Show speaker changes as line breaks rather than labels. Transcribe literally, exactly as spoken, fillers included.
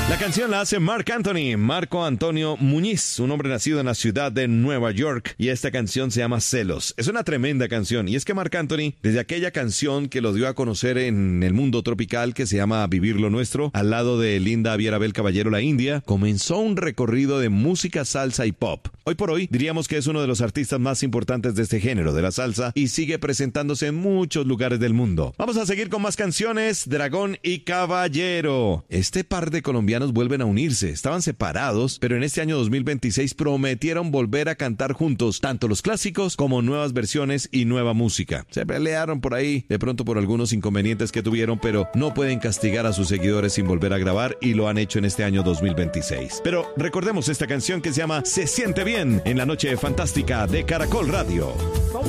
La canción la hace Marc Anthony, Marco Antonio Muñiz, un hombre nacido en la ciudad de Nueva York, y esta canción se llama Celos. Es una tremenda canción, y es que Marc Anthony, desde aquella canción que lo dio a conocer en el mundo tropical que se llama Vivir lo Nuestro, al lado de Linda Vierabel Caballero La India, comenzó un recorrido de música, salsa y pop. Hoy por hoy diríamos que es uno de los artistas más importantes de este género, de la salsa, y sigue presentándose en muchos lugares del mundo. Vamos a seguir con más canciones, Dragón y Caballero. Este par de colombianos vuelven a unirse. Estaban separados, pero en este año dos mil veintiséis prometieron volver a cantar juntos, tanto los clásicos como nuevas versiones y nueva música. Se pelearon por ahí, de pronto por algunos inconvenientes que tuvieron, pero no pueden castigar a sus seguidores sin volver a grabar, y lo han hecho en este año dos mil veintiséis. Pero recordemos esta canción que se llama Se Siente Bien, en la noche fantástica de Caracol Radio.